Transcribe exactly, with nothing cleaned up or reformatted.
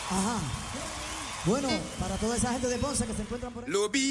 Ajá. Bueno, para toda esa gente de Ponce que se encuentran por ahí. Lo vi.